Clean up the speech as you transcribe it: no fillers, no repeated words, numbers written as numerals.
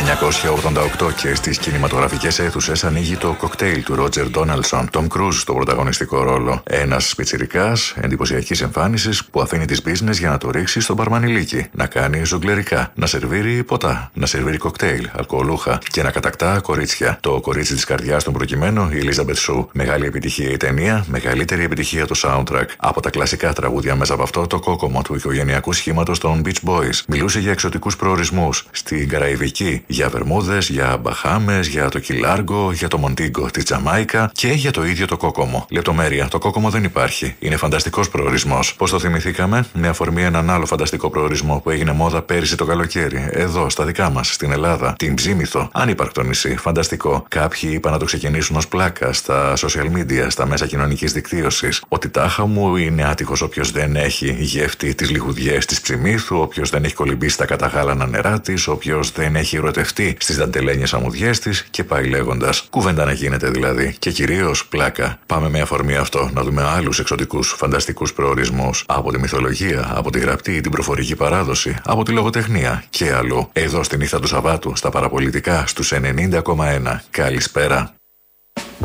1988 και στις κινηματογραφικές αίθουσες ανοίγει το κοκτέιλ του Ρότζερ Ντόναλσον, Τομ Κρούζ στο πρωταγωνιστικό ρόλο. Ένας πιτσιρικάς εντυπωσιακής εμφάνισης που αφήνει τις business για να το ρίξει στον μπαρμανιλίκι, να κάνει ζογκλερικά, να σερβίρει ποτά, να σερβίρει κοκτέιλ, αλκοολούχα και να κατακτά κορίτσια. Το κορίτσι της καρδιάς των προκειμένου, η Ελίζαμπεθ Σου. Μεγάλη επιτυχία η ταινία, μεγαλύτερη επιτυχία το soundtrack. Από τα κλασικά τραγούδια μέσα από αυτό, το κόκομο του οικογενειακού σχήματος των Beach Boys. Μιλούσε για εξωτικούς προορισμούς στην Καραϊβική, για Βερμούδες, για Μπαχάμες, για το Κιλάργο, για το Μοντίγκο τη Τζαμάικα και για το ίδιο το κόκομο. Λεπτομέρεια, το κόκομο δεν υπάρχει. Είναι φανταστικός προορισμός. Πώς το θυμηθήκαμε? Με αφορμή έναν άλλο φανταστικό προορισμό που έγινε μόδα πέρυσι το καλοκαίρι. Εδώ, στα δικά μας, στην Ελλάδα. Την Ψήμηθο. Ανύπαρκτο νησί. Φανταστικό. Κάποιοι είπαν να το ξεκινήσουν ως πλάκα στα social media, στα μέσα κοινωνικής δικτύωσης. Ότι τάχα μου είναι άτυχος όποιος δεν έχει γεύτη τις λιχουδιές της Ψημήθου, όποιος δεν έχει κολυμπήσει στα καταγάλανα νερά της, όποιος δεν έχει ερωτευτεί στις δαντελένιες αμμουδιές της και πάει λέγοντας. Κουβέντα να γίνεται δηλαδή. Και κυρίως πλάκα. Πάμε με αφορμή αυτό να δούμε άλλους εξωτικούς, φανταστικούς προορισμούς. Από τη μυθολογία, από τη γραπτή, την προφορική παράδοση, από τη λογοτεχνία και αλλού. Εδώ στη νύχτα του Σαββάτου, στα παραπολιτικά, στους 90,1. Καλησπέρα.